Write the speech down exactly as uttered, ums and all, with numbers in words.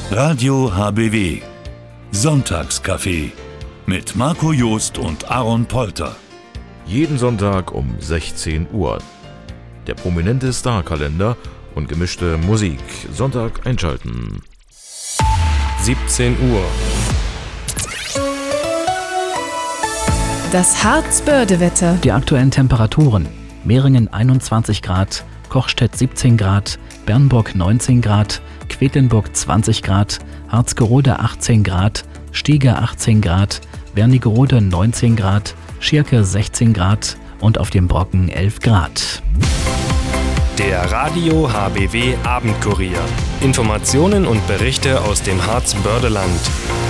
Radio H B W Sonntagscafé mit Marco Joost und Aaron Polter. Jeden Sonntag um sechzehn Uhr. Der prominente Star-Kalender und gemischte Musik. Sonntag einschalten. siebzehn Uhr. Das Harz-Börde-Wetter. Die aktuellen Temperaturen: Mehringen einundzwanzig Grad, Kochstedt siebzehn Grad, Bernburg neunzehn Grad, Quedlinburg zwanzig Grad, Harzgerode achtzehn Grad, Stiege achtzehn Grad, Wernigerode neunzehn Grad, Schierke sechzehn Grad und auf dem Brocken elf Grad. Der Radio H B W Abendkurier. Informationen und Berichte aus dem Harz-Bördeland.